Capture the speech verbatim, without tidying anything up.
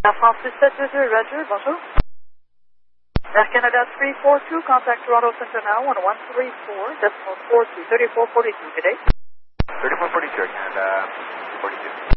Air France six sept deux deux, Roger, bonjour. Air Canada three four two, contact Toronto Center now, one one three four, decimal four two, thirty-four forty-two, good day. thirty-four forty-two, Canada forty-two.